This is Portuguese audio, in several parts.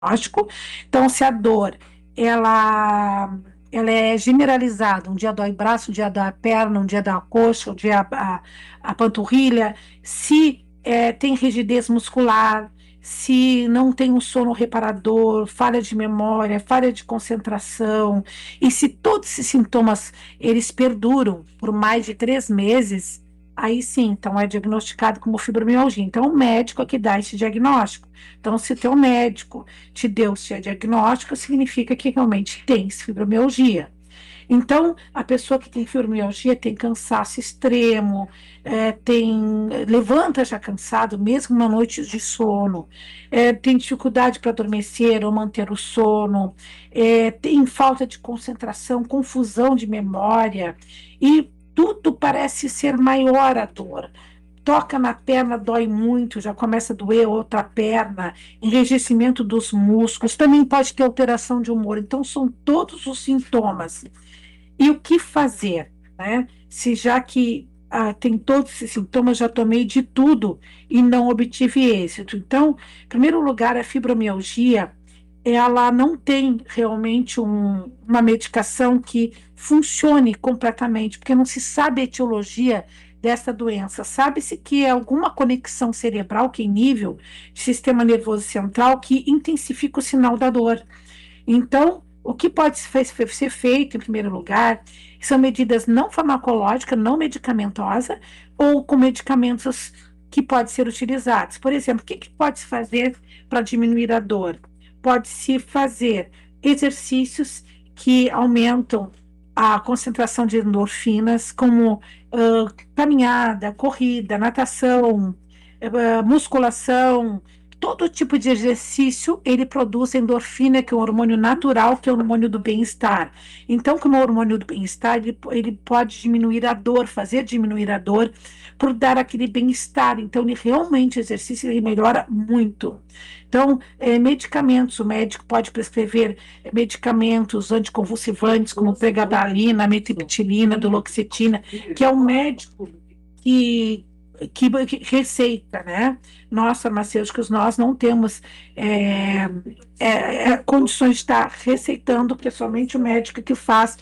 diagnóstico. Então, se a dor ela, ela é generalizada, um dia dói braço, um dia dói a perna, um dia dói a coxa, um dia a panturrilha, se tem rigidez muscular, se não tem um sono reparador, falha de memória, falha de concentração, e se todos esses sintomas eles perduram por mais de 3 meses, aí sim, então é diagnosticado como fibromialgia. Então, o médico é que dá esse diagnóstico. Então, se o teu médico te deu esse diagnóstico, significa que realmente tem fibromialgia. Então, a pessoa que tem fibromialgia tem cansaço extremo, levanta já cansado, mesmo na noite de sono, tem dificuldade para adormecer ou manter o sono, tem falta de concentração, confusão de memória, e tudo parece ser maior a dor. Toca na perna, dói muito, já começa a doer outra perna, enrijecimento dos músculos, também pode ter alteração de humor. Então, são todos os sintomas. E o que fazer, né? Se já que tem todos esses sintomas, já tomei de tudo e não obtive êxito. Então, em primeiro lugar, a fibromialgia, ela não tem realmente uma medicação que funcione completamente, porque não se sabe a etiologia dessa doença. Sabe-se que é alguma conexão cerebral, que em nível de sistema nervoso central, que intensifica o sinal da dor. Então, o que pode ser feito, em primeiro lugar, são medidas não farmacológicas, não medicamentosas, ou com medicamentos que podem ser utilizados. Por exemplo, o que pode se fazer para diminuir a dor? Pode-se fazer exercícios que aumentam a concentração de endorfinas, como caminhada, corrida, natação, musculação. Todo tipo de exercício, ele produz endorfina, que é um hormônio natural, que é o hormônio do bem-estar. Então, como é o hormônio do bem-estar, ele pode diminuir a dor, fazer diminuir a dor, por dar aquele bem-estar. Então, ele realmente, o exercício, ele melhora muito. Então, medicamentos, o médico pode prescrever medicamentos anticonvulsivantes, como pregabalina, metriptilina, duloxetina, que é um médico que, que receita, né? Nós, farmacêuticos, nós não temos condições de estar receitando, porque é somente o médico que faz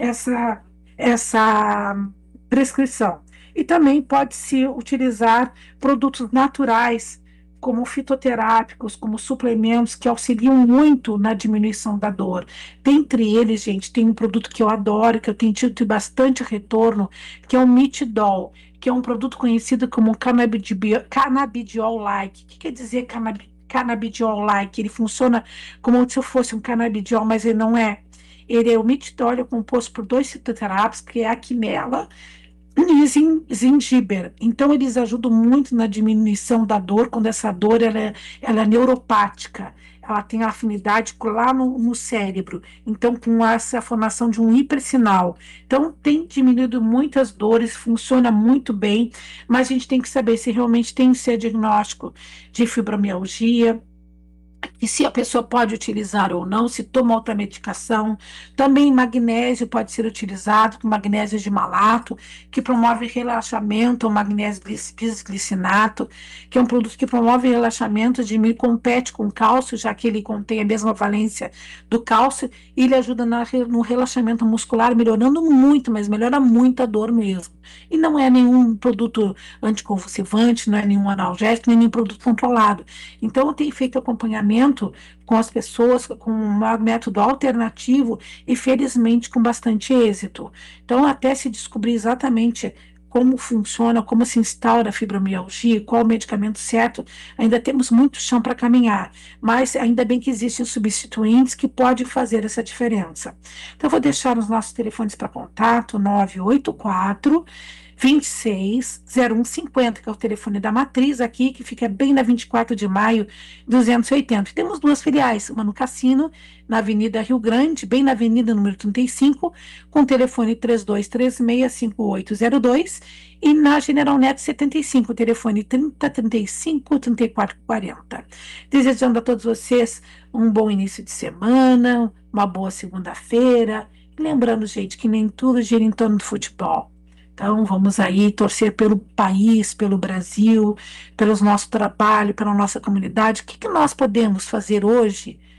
essa prescrição. E também pode-se utilizar produtos naturais, como fitoterápicos, como suplementos, que auxiliam muito na diminuição da dor. Dentre eles, gente, tem um produto que eu adoro, que eu tenho tido bastante retorno, que é o Mitidol, que é um produto conhecido como canabidiol-like. O que quer dizer canabidiol-like? Ele funciona como se fosse um canabidiol, mas ele não é. Ele é o Mitidol, é composto por dois fitoterápicos, que é a quimela e gengibre. Então, eles ajudam muito na diminuição da dor, quando essa dor ela é neuropática, ela tem afinidade lá no cérebro, então, com essa formação de um hipersinal. Então, tem diminuído muitas dores, funciona muito bem, mas a gente tem que saber se realmente tem esse diagnóstico de fibromialgia, e se a pessoa pode utilizar ou não, se toma outra medicação. Também magnésio pode ser utilizado, com magnésio de malato, que promove relaxamento, ou magnésio bisglicinato, que é um produto que promove relaxamento, compete com cálcio, já que ele contém a mesma valência do cálcio, e ele ajuda no relaxamento muscular, melhorando muito, mas melhora muito a dor mesmo. E não é nenhum produto anticonvulsivante, não é nenhum analgésico, nem nenhum produto controlado. Então, eu tenho feito acompanhamento com as pessoas com um método alternativo e, felizmente, com bastante êxito. Então, até se descobrir exatamente como funciona, como se instaura a fibromialgia, qual o medicamento certo, ainda temos muito chão para caminhar, mas ainda bem que existem substituintes que podem fazer essa diferença. Então, eu vou deixar os nossos telefones para contato, 984 260150, que é o telefone da matriz aqui, que fica bem na 24 de maio, 280. Temos duas filiais, uma no Cassino, na Avenida Rio Grande, bem na Avenida número 35, com telefone 3236-5802, e na General Neto 75, telefone 3035-3440. Desejando a todos vocês um bom início de semana, uma boa segunda-feira. Lembrando, gente, que nem tudo gira em torno do futebol. Então, vamos aí torcer pelo país, pelo Brasil, pelo nosso trabalho, pela nossa comunidade. O que nós podemos fazer hoje